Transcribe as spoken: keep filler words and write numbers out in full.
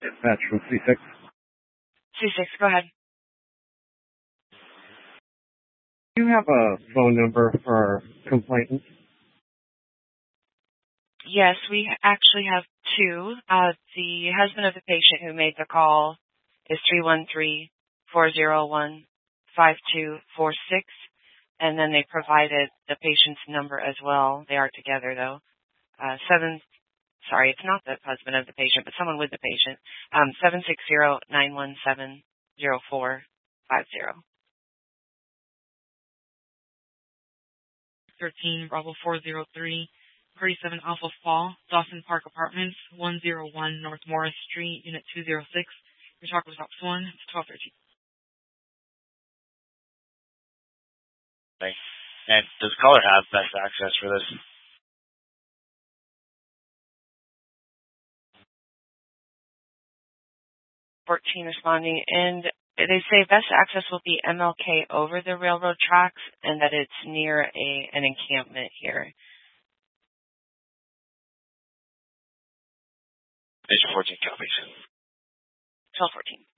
Dispatch from C six. C six, go ahead. Do you have a phone number for complainants? Yes, we actually have two. Uh, the husband of the patient who made the call is three one three, four zero one, five two four six, and then they provided the patient's number as well. They are together, though. Uh, seven, sorry, it's not the husband of the patient, but someone with the patient. Um, seven six zero, nine one seven, zero four five zero. thirteen Bravo four zero three, thirty-seven Alpha Fall, Dawson Park Apartments, one oh one North Morris Street, Unit two oh six. Your talk was Ops one, it's twelve thirteen. Okay. And does caller have best access for this? fourteen responding, and they say best access will be M L K over the railroad tracks, and that it's near a an encampment here. Station fourteen copies. twelve fourteen.